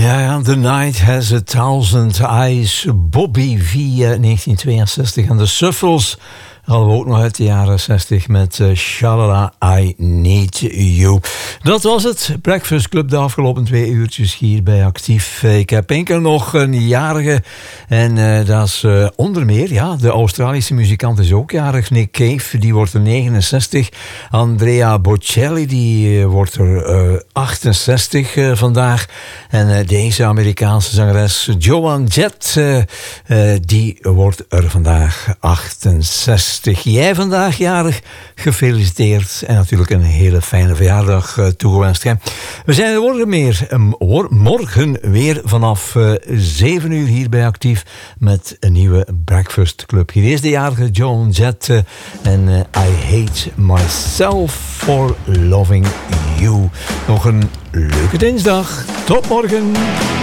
Ja, The Night Has a Thousand Eyes. Bobby V. 1962 en de Shuffles hadden we ook nog uit de jaren 60 met Shalala, I Need You. Dat was het. Breakfast Club de afgelopen 2 uurtjes hier bij Actief. Ik heb enkel nog een jarige en dat is onder meer, ja, de Australische muzikant is ook jarig. Nick Cave, die wordt er 69. Andrea Bocelli, die wordt er 68 vandaag. En deze Amerikaanse zangeres Joan Jett, die wordt er vandaag 68. Jij vandaag jarig, gefeliciteerd en natuurlijk een hele fijne verjaardag toegewenst. We zijn er morgen weer vanaf 7 uur hier bij Actief met een nieuwe Breakfast Club. Hier is de jarige Joan Jett en I Hate Myself for Loving You. Nog een leuke dinsdag. Tot morgen.